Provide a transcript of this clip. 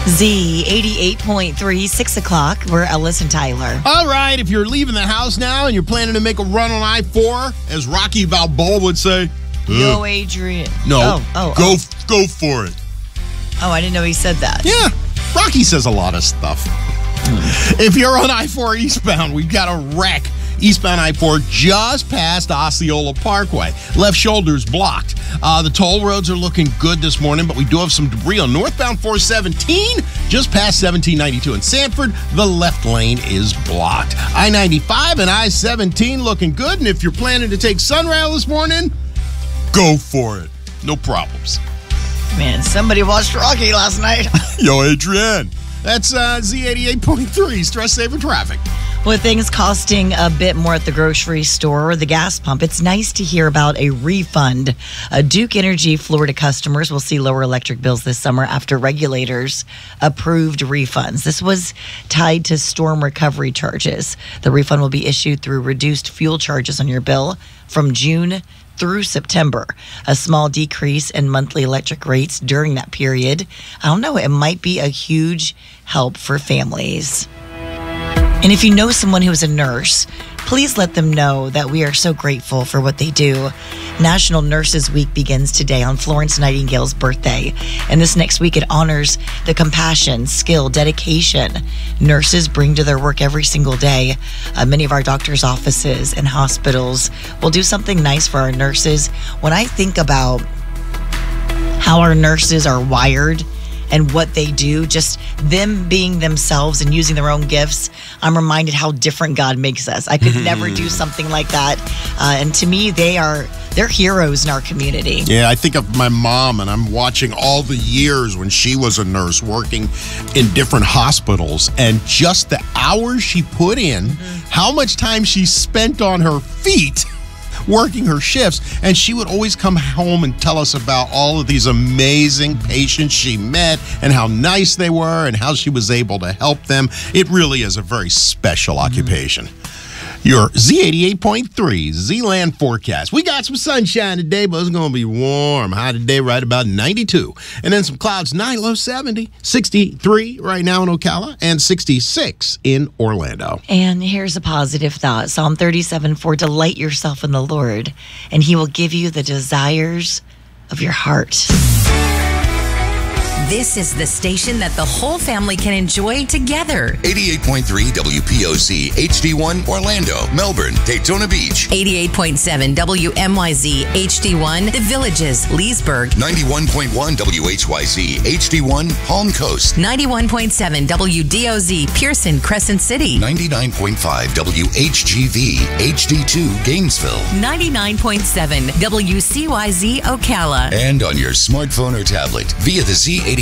Z88.3, 6 o'clock. We're Ellis and Tyler. All right, if you're leaving the house now and you're planning to make a run on I-4, as Rocky Balboa would say, Yo, Adrian. No, go for it. Oh, I didn't know he said that. Yeah, Rocky says a lot of stuff. If you're on I-4 eastbound, we've got a wreck. Eastbound I-4 just past Osceola Parkway. Left shoulder's blocked. The toll roads are looking good this morning, but we do have some debris on northbound 417, just past 1792 in Sanford. The left lane is blocked. I-95 and I-17 looking good, and if you're planning to take Sunrail this morning, go for it. No problems. Man, somebody watched Rocky last night. Yo, Adrian. That's Z88.3, Stress Saver Traffic. With things costing a bit more at the grocery store or the gas pump, it's nice to hear about a refund. Duke Energy Florida customers will see lower electric bills this summer after regulators approved refunds. This was tied to storm recovery charges. The refund will be issued through reduced fuel charges on your bill from June through September. A small decrease in monthly electric rates during that period. I don't know, it might be a huge help for families. And if you know someone who is a nurse, please let them know that we are so grateful for what they do. National Nurses Week begins today on Florence Nightingale's birthday. And this next week, it honors the compassion, skill, dedication nurses bring to their work every single day. Many of our doctors' offices and hospitals will do something nice for our nurses. When I think about how our nurses are wired and what they do, just them being themselves and using their own gifts, I'm reminded how different God makes us. I could never do something like that. And to me, they're heroes in our community. Yeah, I think of my mom, and I'm watching all the years when she was a nurse working in different hospitals, and just the hours she put in, how much time she spent on her feet working her shifts, and she would always come home and tell us about all of these amazing patients she met and how nice they were and how she was able to help them. It really is a very special occupation. Your Z88.3 Z-Land forecast. We got some sunshine today, but it's going to be warm. High today right about 92. And then some clouds, night low 70. 63 right now in Ocala and 66 in Orlando. And here's a positive thought. Psalm 37, for delight yourself in the Lord, and he will give you the desires of your heart. This is the station that the whole family can enjoy together. 88.3 WPOC, HD1, Orlando, Melbourne, Daytona Beach. 88.7 WMYZ, HD1, The Villages, Leesburg. 91.1 WHYZ, HD1, Palm Coast. 91.7 WDOZ, Pearson, Crescent City. 99.5 WHGV, HD2, Gainesville. 99.7 WCYZ, Ocala. And on your smartphone or tablet via the Z88